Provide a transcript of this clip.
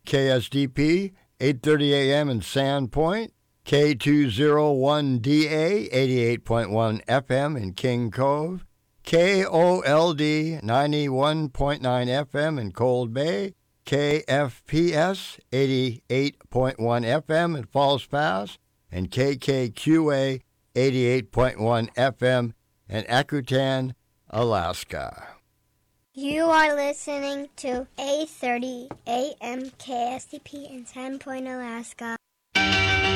KSDP, 8:30 a.m. in Sandpoint, K201DA, 88.1 FM in King Cove, KOLD, 91.9 FM in Cold Bay, KFPS, 88.1 FM in Falls Pass, and KKQA, 88.1 FM in Akutan, Alaska. You are listening to 8:30 a.m. KSDP in Sandpoint, Alaska.